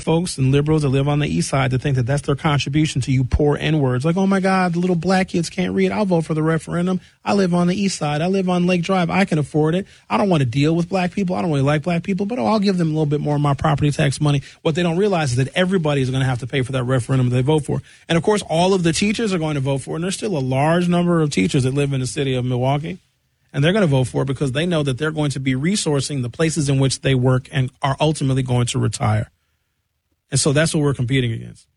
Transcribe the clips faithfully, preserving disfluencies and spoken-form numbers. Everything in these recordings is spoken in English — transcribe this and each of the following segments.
folks and liberals that live on the east side to think that that's their contribution to you poor N-words. Like, oh, my God, the little black kids can't read. I'll vote for the referendum. I live on the east side. I live on Lake Drive. I can afford it. I don't want to deal with black people. I don't really like black people, but oh, I'll give them a little bit more of my property tax money. What they don't realize is that everybody is going to have to pay for that referendum that they vote for. And, of course, all of the teachers are going to vote for it. And there's still a large number of teachers that live in the city of Milwaukee. And they're going to vote for it because they know that they're going to be resourcing the places in which they work and are ultimately going to retire. And so that's what we're competing against.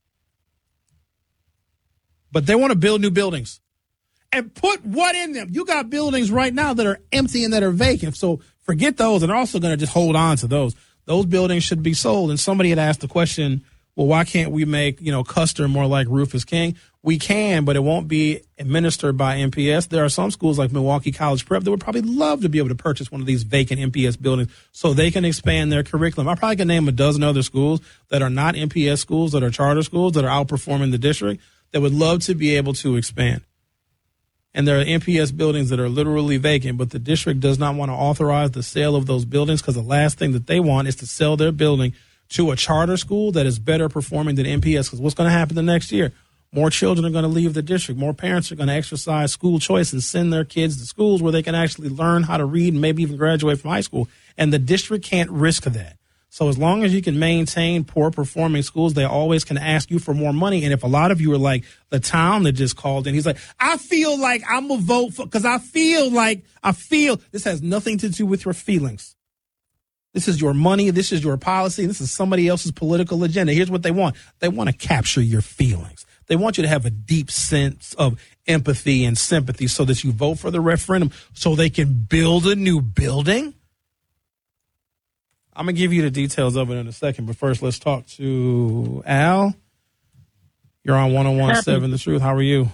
But they want to build new buildings and put what in them? You got buildings right now that are empty and that are vacant. So forget those. And they're also going to just hold on to those. Those buildings should be sold. And somebody had asked the question, well, why can't we make, you know, Custer more like Rufus King? We can, but it won't be administered by M P S. There are some schools like Milwaukee College Prep that would probably love to be able to purchase one of these vacant M P S buildings so they can expand their curriculum. I probably can name a dozen other schools that are not M P S schools, that are charter schools, that are outperforming the district, that would love to be able to expand. And there are M P S buildings that are literally vacant, but the district does not want to authorize the sale of those buildings because the last thing that they want is to sell their building to a charter school that is better performing than M P S. Because what's going to happen the next year? More children are going to leave the district. More parents are going to exercise school choice and send their kids to schools where they can actually learn how to read and maybe even graduate from high school. And the district can't risk that. So as long as you can maintain poor performing schools, they always can ask you for more money. And if a lot of you are like the town that just called in, he's like, I feel like I'm going to vote for, because I feel like, I feel, this has nothing to do with your feelings. This is your money. This is your policy. This is somebody else's political agenda. Here's what they want. They want to capture your feelings. They want you to have a deep sense of empathy and sympathy so that you vote for the referendum so they can build a new building. I'm going to give you the details of it in a second, but first let's talk to Al. You're on one oh one point seven The Truth. How are you?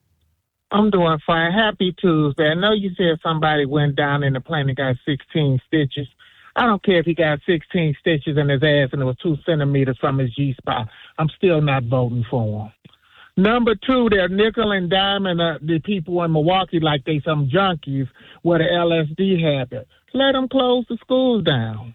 I'm doing fine. Happy Tuesday. I know you said somebody went down in the plane and got sixteen stitches. I don't care if he got sixteen stitches in his ass and it was two centimeters from his G-spot. I'm still not voting for him. Number two, they're nickel and diming uh, the people in Milwaukee like they some junkies with an L S D habit. Let them close the schools down.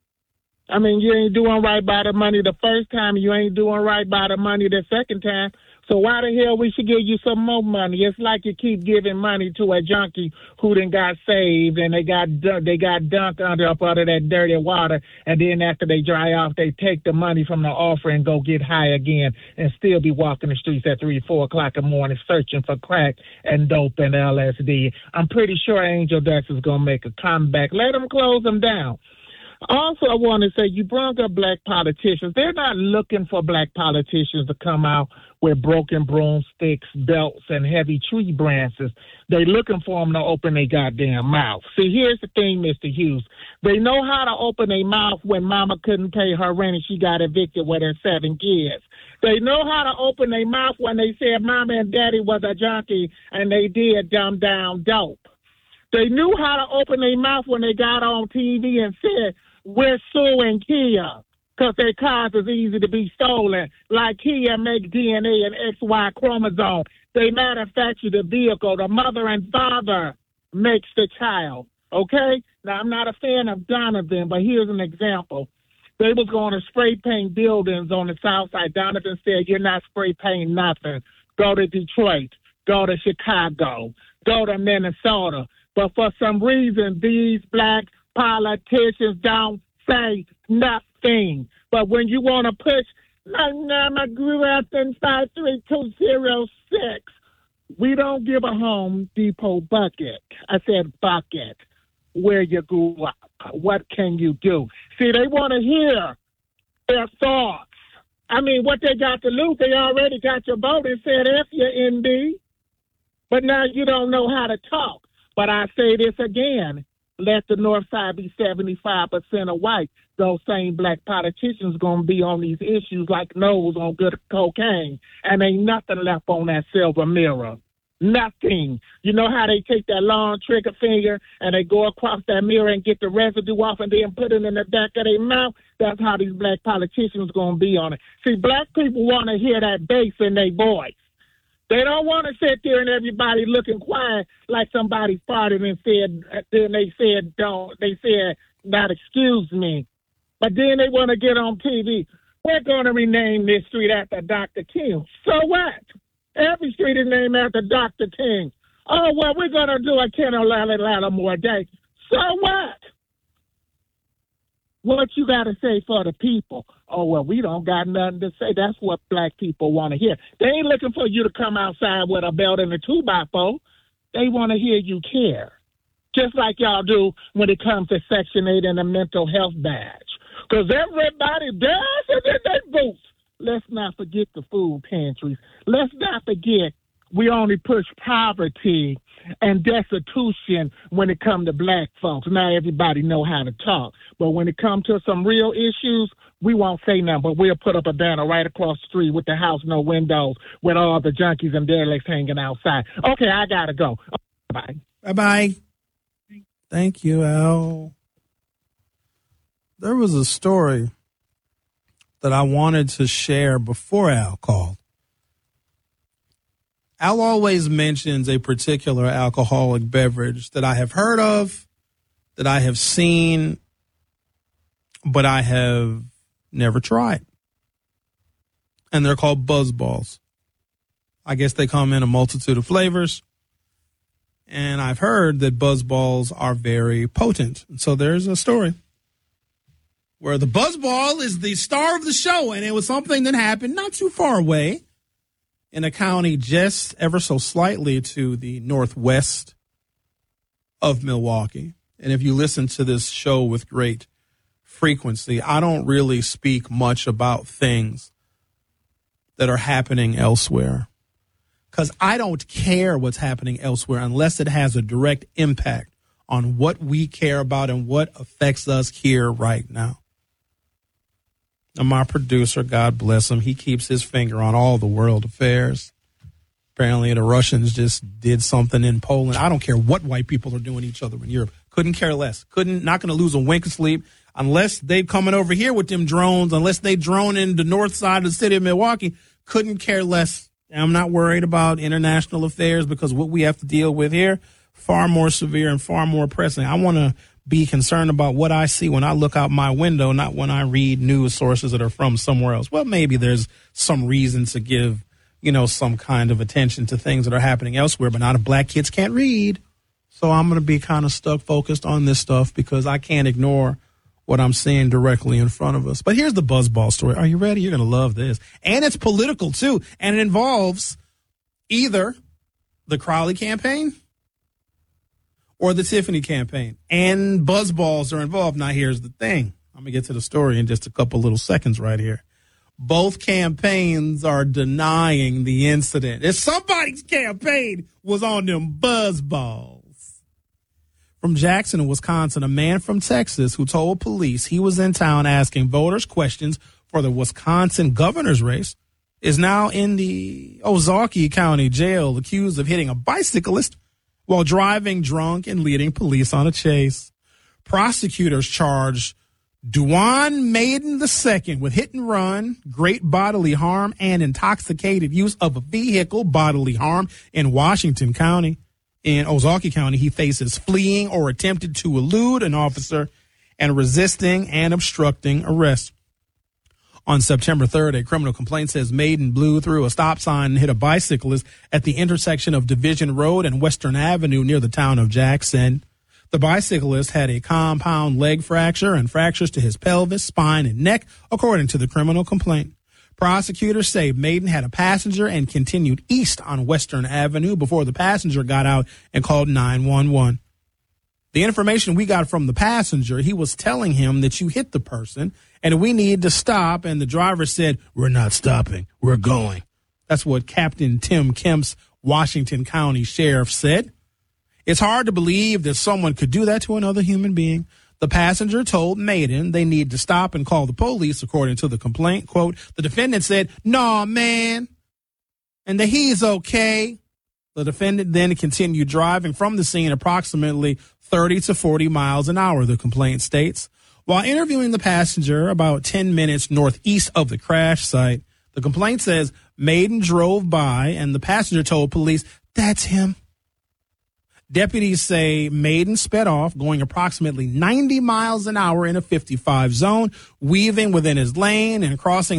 I mean, you ain't doing right by the money the first time. You ain't doing right by the money the second time. So why the hell we should give you some more money? It's like you keep giving money to a junkie who then got saved and they got they got dunked under up under that dirty water, and then after they dry off, they take the money from the offering and go get high again and still be walking the streets at three, four o'clock in the morning searching for crack and dope and L S D. I'm pretty sure Angel Dust is gonna make a comeback. Let them close them down. Also, I want to say you brought up black politicians. They're not looking for black politicians to come out with broken broomsticks, belts, and heavy tree branches. They're looking for them to open their goddamn mouth. See, here's the thing, Mister Hughes. They know how to open their mouth when mama couldn't pay her rent and she got evicted with her seven kids. They know how to open their mouth when they said mama and daddy was a junkie and they did dumb down dope. They knew how to open their mouth when they got on T V and said, we're suing Kia because their cars is easy to be stolen. Like Kia make D N A and X Y chromosome. They manufacture the vehicle. The mother and father makes the child. Okay? Now, I'm not a fan of Donovan, but here's an example. They was going to spray paint buildings on the south side. Donovan said, you're not spray painting nothing. Go to Detroit. Go to Chicago. Go to Minnesota. But for some reason, these black politicians don't say nothing. But when you want to push, my name I grew up in five three two zero six, we don't give a Home Depot bucket. I said bucket. Where you grew up. What can you do? See, they want to hear their thoughts. I mean, what they got to lose, they already got your vote and said F you, N B. But now you don't know how to talk. But I say this again. Let the North Side be seventy-five percent of white. Those same black politicians going to be on these issues like nose on good cocaine. And ain't nothing left on that silver mirror. Nothing. You know how they take that long trigger finger and they go across that mirror and get the residue off and then put it in the back of their mouth? That's how these black politicians going to be on it. See, black people want to hear that bass in their voice. They don't want to sit there and everybody looking quiet like somebody farted and said, then they said, don't, they said, not excuse me. But then they want to get on T V. We're going to rename this street after Doctor King. So what? Every street is named after Doctor King. Oh, well, we're going to do a ten or eleven more day. So what? What you got to say for the people? Oh, well, we don't got nothing to say. That's what black people want to hear. They ain't looking for you to come outside with a belt and a two by four. They want to hear you care. Just like y'all do when it comes to Section eight and a mental health badge. Because everybody does it in their boots. Let's not forget the food pantries. Let's not forget we only push poverty and destitution when it comes to black folks. Not everybody know how to talk. But when it comes to some real issues, we won't say nothing, but we'll put up a banner right across the street with the house, no windows, with all the junkies and derelicts hanging outside. Okay, I got to go. Bye. Bye-bye. Thank you, Al. There was a story that I wanted to share before Al called. Al always mentions a particular alcoholic beverage that I have heard of, that I have seen, but I have never tried. And they're called Buzz Balls. I guess they come in a multitude of flavors. And I've heard that Buzz Balls are very potent. And so there's a story where the Buzz Ball is the star of the show, and it was something that happened not too far away in a county just ever so slightly to the northwest of Milwaukee. And if you listen to this show with great frequency, I don't really speak much about things that are happening elsewhere because I don't care what's happening elsewhere unless it has a direct impact on what we care about and what affects us here right now. And my producer, God bless him, he keeps his finger on all the world affairs. Apparently the Russians just did something in Poland. I don't care what white people are doing each other in Europe. Couldn't care less. Couldn't, not going to lose a wink of sleep unless they coming over here with them drones, unless they drone in the north side of the city of Milwaukee. Couldn't care less. I'm not worried about international affairs because what we have to deal with here, far more severe and far more pressing. I want to be concerned about what I see when I look out my window, not when I read news sources that are from somewhere else. Well, maybe there's some reason to give, you know, some kind of attention to things that are happening elsewhere, but not if black kids can't read. So I'm going to be kind of stuck focused on this stuff because I can't ignore what I'm seeing directly in front of us. But here's the Buzzball story. Are you ready? You're going to love this. And it's political, too. And it involves either the Crowley campaign or the Tiffany campaign. And Buzzballs are involved. Now, here's the thing. I'm going to get to the story in just a couple little seconds right here. Both campaigns are denying the incident. If somebody's campaign was on them Buzzballs. From Jackson, Wisconsin, a man from Texas who told police he was in town asking voters questions for the Wisconsin governor's race is now in the Ozaukee County jail accused of hitting a bicyclist while driving drunk and leading police on a chase. Prosecutors charged Duane Maiden the Second with hit and run, great bodily harm, and intoxicated use of a vehicle, bodily harm, in Washington County. In Ozaukee County, he faces fleeing or attempted to elude an officer and resisting and obstructing arrest. On September third, a criminal complaint says Maiden blew through a stop sign and hit a bicyclist at the intersection of Division Road and Western Avenue near the town of Jackson. The bicyclist had a compound leg fracture and fractures to his pelvis, spine, and neck, according to the criminal complaint. Prosecutors say Maiden had a passenger and continued east on Western Avenue before the passenger got out and called nine one one. The information we got from the passenger, he was telling him that you hit the person and we need to stop. And the driver said, "We're not stopping. We're going." That's what Captain Tim Kemp's Washington County Sheriff said. It's hard to believe that someone could do that to another human being. The passenger told Maiden they need to stop and call the police, according to the complaint. Quote, the defendant said, "Nah, man," and that he's okay. The defendant then continued driving from the scene approximately thirty to forty miles an hour, the complaint states. While interviewing the passenger about ten minutes northeast of the crash site, the complaint says Maiden drove by and the passenger told police, "That's him." Deputies say Maiden sped off, going approximately ninety miles an hour in a fifty-five zone, weaving within his lane and crossing